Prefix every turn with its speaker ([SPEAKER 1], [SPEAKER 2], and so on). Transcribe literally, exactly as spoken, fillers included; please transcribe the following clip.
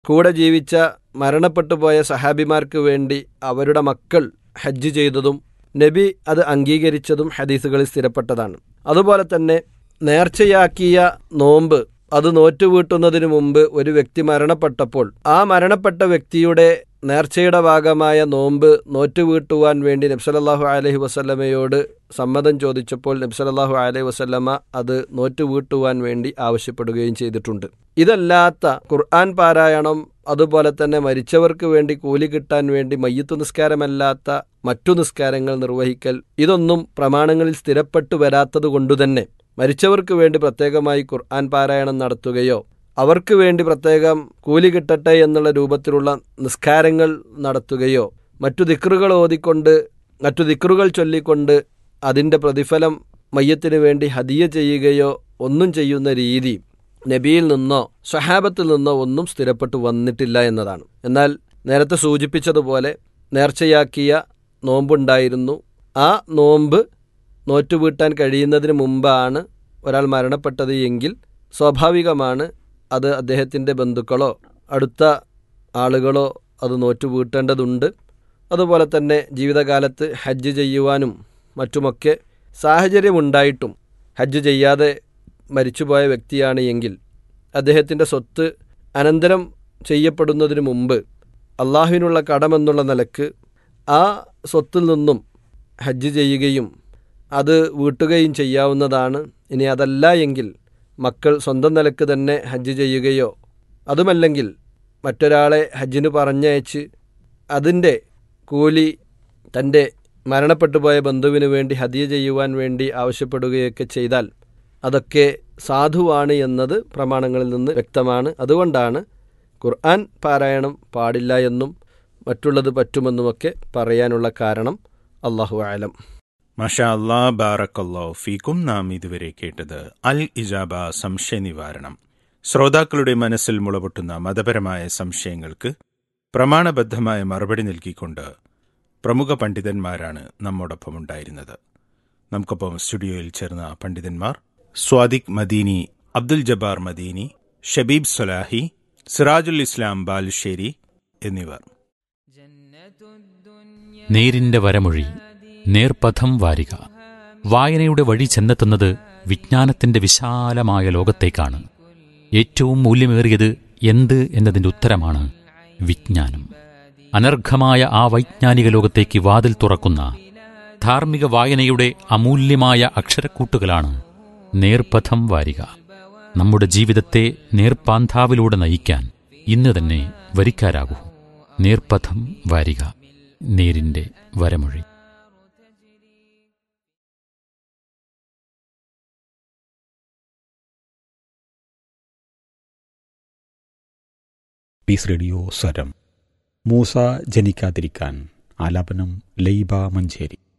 [SPEAKER 1] കൂടെ ജീവിച്ച മരണപ്പെട്ടു പോയ സഹാബിമാർക്ക് വേണ്ടി അവരുടെ മക്കൾ ഹജ്ജ് ചെയ്തതും നബി അത് അംഗീകരിച്ചതും ഹദീസുകളിൽ സ്ഥിരപ്പെട്ടതാണ്. അതുപോലെ തന്നെ നേർച്ചയാക്കിയ നോമ്പ് അത് നോറ്റുവീട്ടുന്നതിന് മുമ്പ് ഒരു വ്യക്തി മരണപ്പെട്ടപ്പോൾ ആ മരണപ്പെട്ട വ്യക്തിയുടെ നേർച്ചയുടെ ഭാഗമായ നോമ്പ് നോറ്റുവീട്ടുവാൻ വേണ്ടി നബി സല്ലല്ലാഹു അലൈഹി വസല്ലമയോട് സമ്മതം ചോദിച്ചപ്പോൾ നബി സല്ലല്ലാഹു അലൈഹി വസല്ലമ അത് നോറ്റുവീട്ടുവാൻ വേണ്ടി ആവശ്യപ്പെടുകയും ചെയ്തിട്ടുണ്ട്. ഇതല്ലാത്ത ഖുർആൻ പാരായണം, അതുപോലെ തന്നെ മരിച്ചവർക്ക് വേണ്ടി കൂലി കിട്ടാൻ വേണ്ടി മയ്യിത്ത് നിസ്കാരമല്ലാത്ത മറ്റു നിസ്കാരങ്ങൾ നിർവഹിക്കൽ, ഇതൊന്നും പ്രമാണങ്ങളിൽ സ്ഥിരപ്പെട്ടു വരാത്തത് കൊണ്ടുതന്നെ മരിച്ചവർക്ക് വേണ്ടി പ്രത്യേകമായി ഖുർആൻ പാരായണം നടത്തുകയോ അവർക്ക് വേണ്ടി പ്രത്യേകം കൂലി കിട്ടട്ടെ എന്നുള്ള രൂപത്തിലുള്ള നിസ്കാരങ്ങൾ നടത്തുകയോ മറ്റു ദിക്റുകൾ ഓതിക്കൊണ്ട് മറ്റു ദിക്റുകൾ ചൊല്ലിക്കൊണ്ട് അതിൻ്റെ പ്രതിഫലം മയ്യത്തിന് വേണ്ടി ഹദിയ ചെയ്യുകയോ ഒന്നും ചെയ്യുന്ന രീതി നബിയിൽ നിന്നോ സ്വഹാബത്തിൽ നിന്നോ ഒന്നും സ്ഥിരപ്പെട്ടു വന്നിട്ടില്ല എന്നതാണ്. എന്നാൽ നേരത്തെ സൂചിപ്പിച്ചതുപോലെ നേർച്ചയാക്കിയ നോമ്പുണ്ടായിരുന്നു. ആ നോമ്പ് നോറ്റുവീട്ടാൻ കഴിയുന്നതിന് മുമ്പാണ് ഒരാൾ മരണപ്പെട്ടത് എങ്കിൽ സ്വാഭാവികമാണ് അത് അദ്ദേഹത്തിൻ്റെ ബന്ധുക്കളോ അടുത്ത ആളുകളോ അത് നോറ്റുവീട്ടേണ്ടതുണ്ട്. അതുപോലെ തന്നെ ജീവിതകാലത്ത് ഹജ്ജ് ചെയ്യുവാനും മറ്റുമൊക്കെ സാഹചര്യമുണ്ടായിട്ടും ഹജ്ജ് ചെയ്യാതെ മരിച്ചുപോയ വ്യക്തിയാണ് എങ്കിൽ അദ്ദേഹത്തിൻ്റെ സ്വത്ത് അനന്തരം ചെയ്യപ്പെടുന്നതിന് മുമ്പ് അള്ളാഹുവിനുള്ള കടമെന്നുള്ള നിലക്ക് ആ സ്വത്തിൽ നിന്നും ഹജ്ജ് ചെയ്യുകയും അത് വീട്ടുകയും ചെയ്യാവുന്നതാണ്. ഇനി അതല്ല എങ്കിൽ മക്കൾ സ്വന്തം നിലക്ക് തന്നെ ഹജ്ജ് ചെയ്യുകയോ അതുമല്ലെങ്കിൽ മറ്റൊരാളെ ഹജ്ജിന് പറഞ്ഞയച്ച് അതിൻ്റെ കൂലി തൻ്റെ മരണപ്പെട്ടു പോയ ബന്ധുവിന് വേണ്ടി ഹദിയ ചെയ്യുവാൻ വേണ്ടി ആവശ്യപ്പെടുകയൊക്കെ ചെയ്താൽ അതൊക്കെ സാധുവാണ് എന്നത് പ്രമാണങ്ങളിൽ നിന്ന് വ്യക്തമാണ്. അതുകൊണ്ടാണ് ഖുർആൻ പാരായണം പാടില്ല എന്നും മറ്റുള്ളത് പറ്റുമെന്നുമൊക്കെ പറയാനുള്ള കാരണം. അല്ലാഹു അഅലം.
[SPEAKER 2] മാഷാ അല്ലാ, ബാറക്കല്ലാഹു ഫീക്കും. നാം ഇതുവരെ കേട്ടത് അൽ ഇജാബ സംശയ നിവാരണം. ശ്രോതാക്കളുടെ മനസ്സിൽ മുളപൊട്ടുന്ന മതപരമായ സംശയങ്ങൾക്ക് പ്രമാണബദ്ധമായ മറുപടി നൽകിക്കൊണ്ട് പ്രമുഖ പണ്ഡിതന്മാരാണ് നമ്മോടൊപ്പം ഉണ്ടായിരുന്നത്. നമുക്കൊപ്പം സ്റ്റുഡിയോയിൽ ചേർന്ന പണ്ഡിതന്മാർ സ്വാദിഖ് മദീനി, അബ്ദുൽ ജബ്ബാർ മദീനി, ഷബീബ് സൊലാഹി, സിറാജുൽ ഇസ്ലാം ബാലുശ്ശേരി എന്നിവർ.
[SPEAKER 3] നേരിന്റെ വരമൊഴി, നേർപഥം വാരിക. വായനയുടെ വഴി ചെന്നെത്തുന്നത് വിജ്ഞാനത്തിന്റെ വിശാലമായ ലോകത്തേക്കാണ്. ഏറ്റവും മൂല്യമേറിയത് എന്ത് എന്നതിന്റെ ഉത്തരമാണ് വിജ്ഞാനം. അനർഘമായ ആ വൈജ്ഞാനിക ലോകത്തേക്ക് വാതിൽ തുറക്കുന്ന ധാർമ്മിക വായനയുടെ അമൂല്യമായ അക്ഷരക്കൂട്ടുകളാണ് നേർപഥം വാരിക. നമ്മുടെ ജീവിതത്തെ നേർപ്പാന്താവിലൂടെ നയിക്കാൻ ഇന്ന് തന്നെ വരിക്കാരാകൂ. നേർപഥം വാരിക, നേരിന്റെ വരമൊഴി.
[SPEAKER 4] പീസ് റേഡിയോ സ്വരം. മൂസ ജനിക്കാതിരിക്കാൻ. ആലാപനം ലൈബ മഞ്ചേരി.